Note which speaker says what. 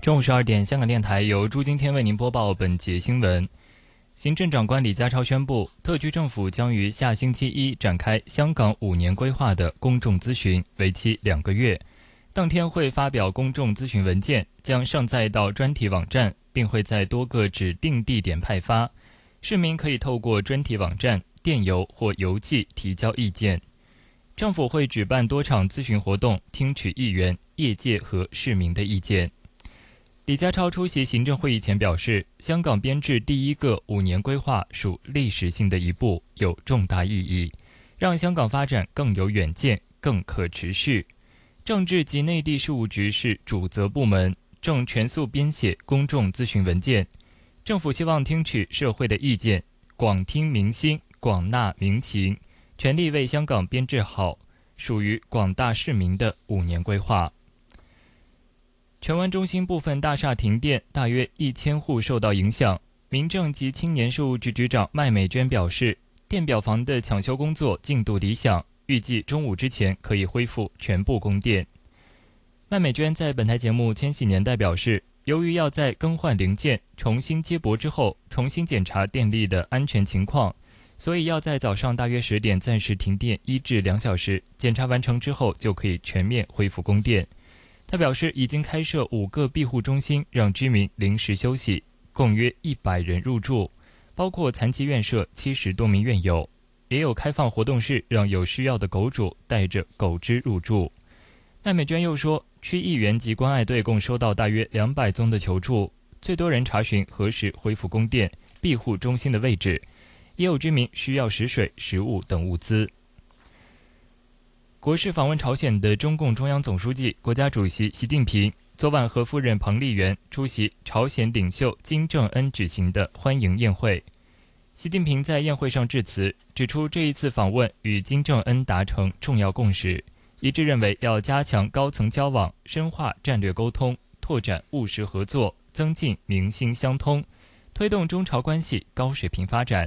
Speaker 1: 中午12点，香港电台由朱金天为您播报本节新闻。行政长官李家超宣布，特区政府将于下星期一展开香港5年规划的公众咨询，为期2个月。当天会发表公众咨询文件，将上载到专题网站，并会在多个指定地点派发。市民可以透过专题网站、电邮或邮寄提交意见。政府会举办多场咨询活动，听取议员、业界和市民的意见。李家超出席行政会议前表示，香港编制第一个5年规划属历史性的一步，有重大意义，让香港发展更有远见、更可持续。政治及内地事务局是主责部门，正全速编写公众咨询文件。政府希望听取社会的意见，广听民心，广纳民情，全力为香港编制好属于广大市民的5年规划。荃湾中心部分大厦停电，大约1000户受到影响。民政及青年事务局局长麦美娟表示，电表房的抢修工作进度理想，预计中午之前可以恢复全部供电。麦美娟在本台节目《千禧年代》表示，由于要在更换零件、重新接驳之后，重新检查电力的安全情况，所以要在早上大约10点暂时停电1至2小时，检查完成之后就可以全面恢复供电。他表示，已经开设5个庇护中心，让居民临时休息，共约100人入住，包括残疾院舍70多名院友，也有开放活动室，让有需要的狗主带着狗只入住。麦美娟又说，区议员及关爱队共收到大约200宗的求助，最多人查询何时恢复供电、庇护中心的位置，也有居民需要食水、食物等物资。国事访问朝鲜的中共中央总书记、国家主席习近平昨晚和夫人彭丽媛出席朝鲜领袖金正恩举行的欢迎宴会。习近平在宴会上致辞，指出这一次访问与金正恩达成重要共识，一致认为要加强高层交往，深化战略沟通，拓展务实合作，增进民心相通，推动中朝关系高水平发展。